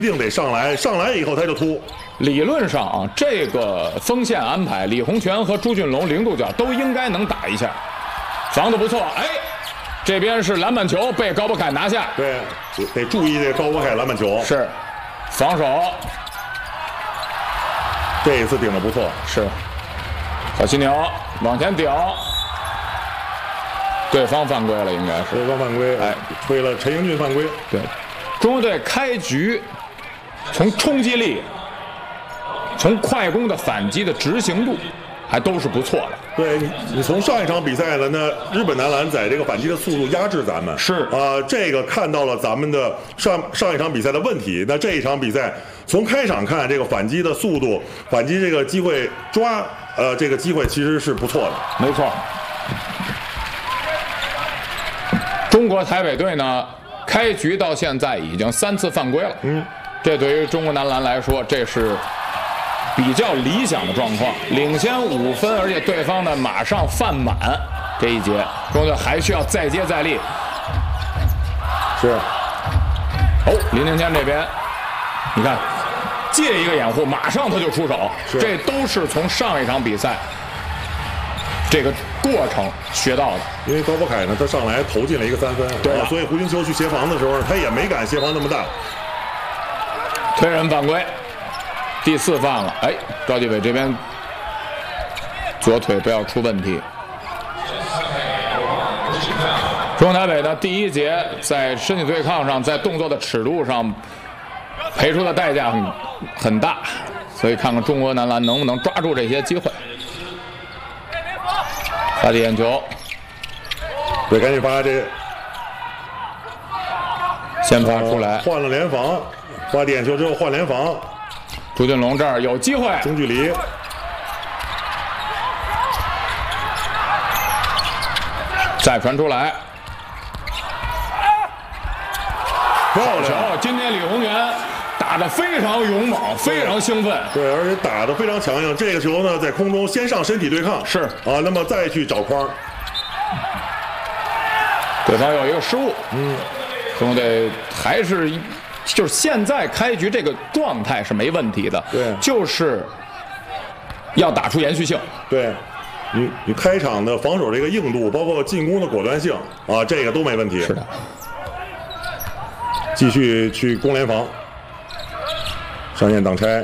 定得上来，上来以后他就突。 理论上啊，这个锋线安排，李洪权和朱俊龙零度角都应该能打一下，防得不错。哎，这边是篮板球被高博凯拿下。 对，得注意这高博凯篮板球。 是，防守。 这一次顶得不错。 是，小犀牛往前顶，对方犯规了，应该是。 对方犯规，哎，吹了陈英俊犯规。 对，中国队开局从冲击力。从快攻的反击的执行度，还都是不错的。 对你从上一场比赛呢，那日本男篮在这个反击的速度压制咱们， 是这个看到了咱们的上一场比赛的问题。那这一场比赛从开场看，这个反击的速度、反击这个机会抓，这个机会其实是不错的。 没错。中国台北队呢，开局到现在已经3次犯规了。这对于中国男篮来说，这是比较理想的状况，领先5分，而且对方呢马上犯满这一节，中国队还需要再接再厉。 是。 哦，林庭谦这边，你看，借一个掩护，马上他就出手，这都是从上一场比赛这个过程学到的。 因为高博凯呢，他上来投进了一个3分， 对所以胡金秋去协防的时候，他也没敢协防那么大。 推人犯规。第4犯了，哎，赵继伟这边左腿不要出问题。中国台北呢，第一节在身体对抗上，在动作的尺度上赔出的代价很大，所以看看中国男篮能不能抓住这些机会。发起眼球， 对，赶紧发这， 先发出来， 换了联防，发点球之后换联防。 朱俊龙这儿有机会， 中距离， 再传出来， 漂亮！ 今天李洪源打得非常勇猛，非常兴奋， 对，而且打得非常强硬。这个球呢，在空中先上身体对抗， 是那么再去找框。 对方有一个失误，中国队还是。就是现在开局这个状态是没问题的， 对， 就是要打出延续性。 对，你开场的防守这个硬度，包括进攻的果断性这个都没问题。 是的， 继续去攻联防，上线挡拆，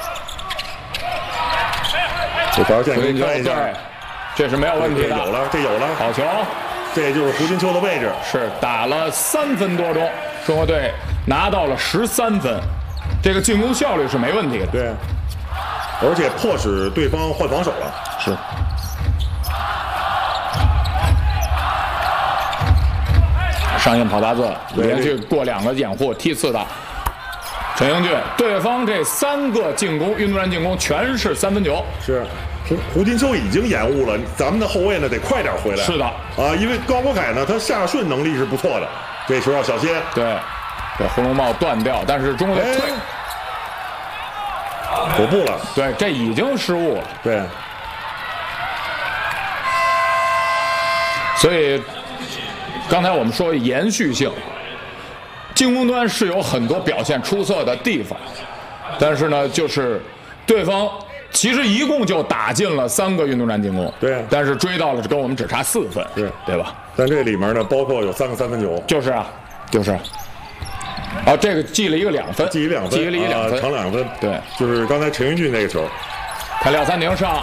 这条线可以看一下， 这是没有问题的， 这有了， 好球， 这就是胡金秋的位置， 是打了3分多钟，中国队拿到了13分，这个进攻效率是没问题的。 对，而且迫使对方换防守了。 是。上线跑大字，连续过2个掩护，踢刺的陈英俊，对方这3个进攻，运动战进攻全是3分球。 是。胡金秋已经延误了，咱们的后卫呢得快点回来。 是的， 因为高博凯呢，他下顺能力是不错的，这球要小心。 对，这红龙帽断掉，但是中国队退， 走步了。 对，这已经失误了。 对， 所以刚才我们说延续性，进攻端是有很多表现出色的地方，但是呢，就是对方。其实一共就打进了3个运动战进攻， 对， 但是追到了跟我们只差4分， 是， 对吧？ 但这里面呢，包括有3个3分球， 就是啊，这个记了一个2分， 记一2分，长2分， 对， 就是刚才陈英俊那个球， 看廖三宁上，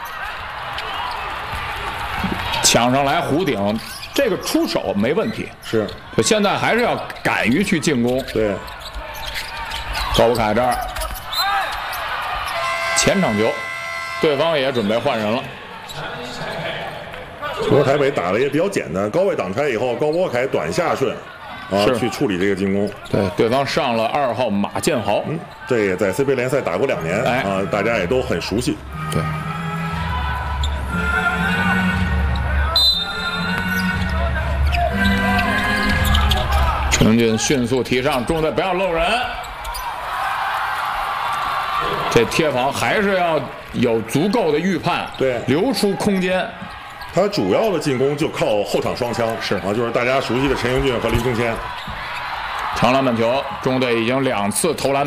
抢上来弧顶，这个出手没问题， 是， 现在还是要敢于去进攻， 对， 高博凯这儿。前场球，对方也准备换人了。 中国台北打的也比较简单，高位挡拆以后，高博凯短下顺去处理这个进攻。 对，对方上了2号马建豪， 这也在 CBA 联赛打过2年，大家也都很熟悉。 对。陈英俊迅速提上，中队不要漏人。这贴防还是要有足够的预判， 对， 留出空间。 他主要的进攻就靠后场双枪， 是就是大家熟悉的陈英俊和林庭谦。 长篮板球，中队已经2次投篮。